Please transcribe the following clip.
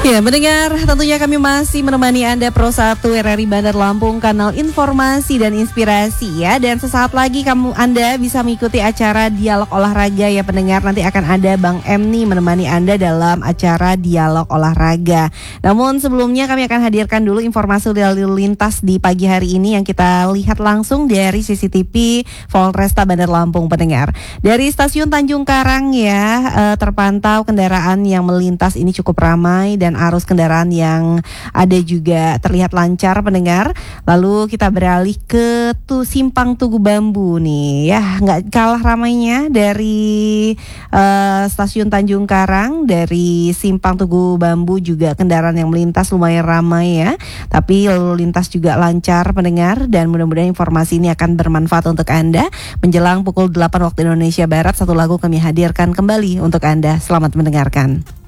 Ya, mendengar tentunya kami masih menemani Anda Pro 1 RRI Bandar Lampung, kanal informasi dan inspirasi ya. Dan sesaat lagi Anda bisa mengikuti acara Dialog Olahraga ya pendengar. Nanti akan ada Bang M nih menemani Anda dalam acara Dialog Olahraga. Namun sebelumnya kami akan hadirkan dulu informasi lalu lintas di pagi hari ini yang kita lihat langsung dari CCTV Polresta Bandar Lampung pendengar. Dari stasiun Tanjung Karang ya, terpantau kendaraan yang melintas ini cukup ramai dan arus kendaraan yang ada juga terlihat lancar pendengar. Lalu kita beralih ke simpang Tugu Bambu nih ya, nggak kalah ramainya dari stasiun Tanjung Karang. Dari simpang Tugu Bambu juga kendaraan yang melintas lumayan ramai ya, tapi lalu lintas juga lancar pendengar. Dan mudah-mudahan informasi ini akan bermanfaat untuk Anda. Menjelang pukul 8 waktu Indonesia Barat, satu lagu kami hadirkan kembali untuk Anda. Selamat mendengarkan.